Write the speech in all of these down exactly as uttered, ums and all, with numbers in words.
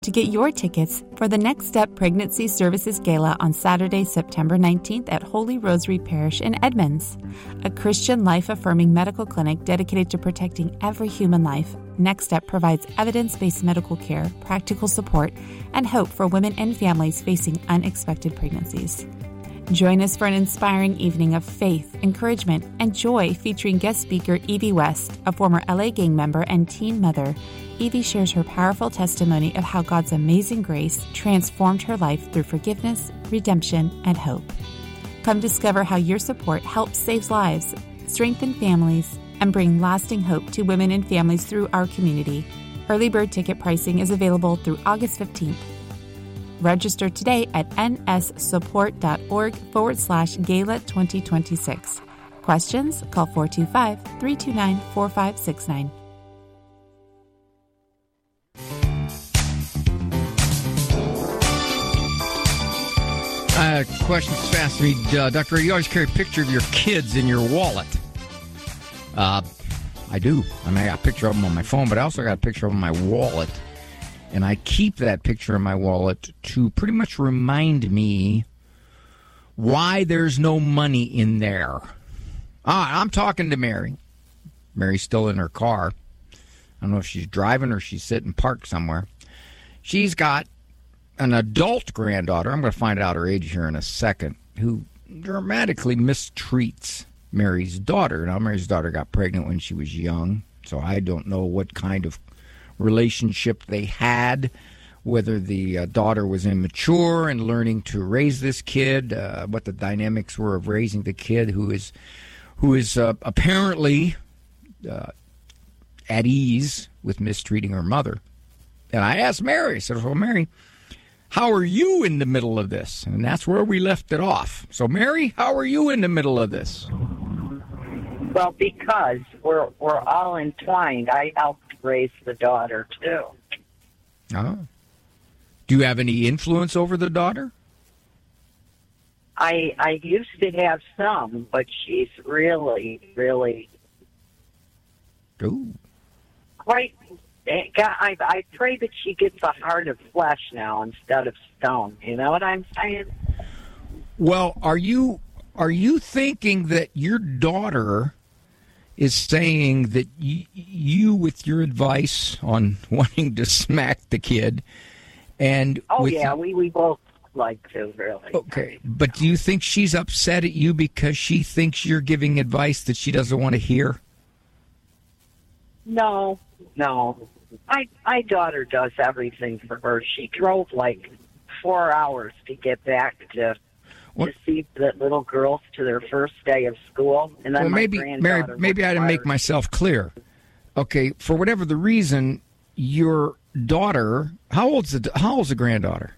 to get your tickets for the Next Step Pregnancy Services Gala on Saturday, September nineteenth at Holy Rosary Parish in Edmonds. A Christian life-affirming medical clinic dedicated to protecting every human life, Next Step provides evidence-based medical care, practical support, and hope for women and families facing unexpected pregnancies. Join us for an inspiring evening of faith, encouragement, and joy featuring guest speaker Evie West, a former L A gang member and teen mother. Evie shares her powerful testimony of how God's amazing grace transformed her life through forgiveness, redemption, and hope. Come discover how your support helps save lives, strengthen families, and bring lasting hope to women and families through our community. Early bird ticket pricing is available through August fifteenth. Register today at nssupport.org forward slash gala 2026. Questions? Call four two five, three two nine, four five six nine. Uh, questions fast to me. Uh, Doctor, you always carry a picture of your kids in your wallet. Uh, I do. I mean, I got a picture of them on my phone, but I also got a picture of them in my wallet. And I keep that picture in my wallet to pretty much remind me why there's no money in there. Ah, I'm talking to Mary. Mary's still in her car. I don't know if she's driving or she's sitting parked somewhere. She's got an adult granddaughter, I'm going to find out her age here in a second, who dramatically mistreats Mary's daughter. Now, Mary's daughter got pregnant when she was young, so I don't know what kind of relationship they had, whether the uh, daughter was immature and learning to raise this kid, uh, what the dynamics were of raising the kid who is who is uh, apparently uh, at ease with mistreating her mother. And I asked Mary, I said, well, Mary, how are you in the middle of this? And that's where we left it off. So, Mary, how are you in the middle of this? Well, because we're we're all entwined. I helped raise the daughter, too. Oh. Do you have any influence over the daughter? I I used to have some, but she's really, really Ooh. quite... I, I pray that she gets a heart of flesh now instead of stone. You know what I'm saying? Well, are you are you thinking that your daughter is saying that y- you, with your advice on wanting to smack the kid, and oh with, yeah, we we both like to really. Okay, but do you think she's upset at you because she thinks you're giving advice that she doesn't want to hear? No, no. My my daughter does everything for her. She drove like four hours to get back to what? to see the little girls to their first day of school, and then well, my maybe, Mary, maybe I didn't make myself clear. Okay, for whatever the reason, your daughter, how old's the how old's the granddaughter?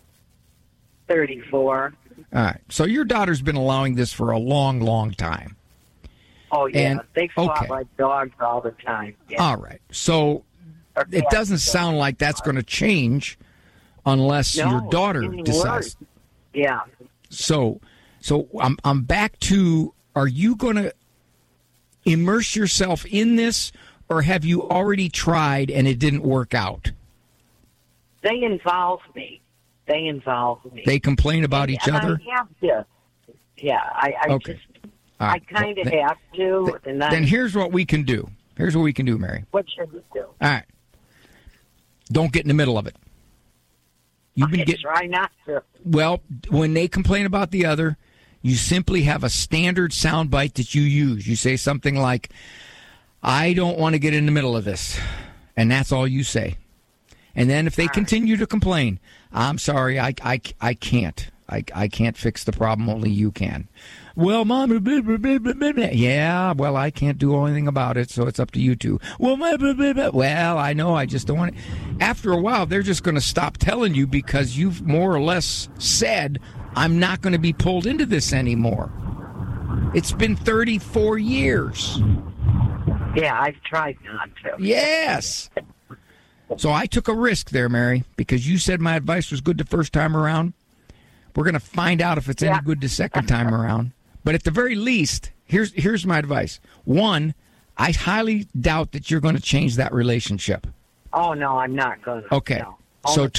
Thirty-four. All right, so your daughter's been allowing this for a long, long time. Oh yeah, and, they fought okay. like dogs all the time. Yeah. All right, so it doesn't sound like that's going to change unless no, your daughter decides. Yeah. So, so I'm I'm back to: are you going to immerse yourself in this, or have you already tried and it didn't work out? They involve me. They involve me. They complain about and, each and other. I have to. Yeah, I, I okay. just. Right. I kind of well, have to. Th- and then, then here's what we can do. Here's what we can do, Mary. What should we do? All right. Don't get in the middle of it. You've been I getting. Try not to. Well, when they complain about the other, you simply have a standard soundbite that you use. You say something like, "I don't want to get in the middle of this," and that's all you say. And then if they all continue right. to complain, "I'm sorry, I, I, I can't. I, I can't fix the problem. Only you can." Well, Mom, blah, blah, blah, blah, blah. Yeah, well, I can't do anything about it, so it's up to you two. Well, blah, blah, blah, blah. Well, I know, I just don't want it. After a while, they're just going to stop telling you because you've more or less said, I'm not going to be pulled into this anymore. It's been thirty-four years. Yeah, I've tried not to. Yes. So I took a risk there, Mary, because you said my advice was good the first time around. We're going to find out if it's yeah. any good the second time around. But at the very least, here's here's my advice. One, I highly doubt that you're going to change that relationship. Oh, no, I'm not going to. Okay. No. All So the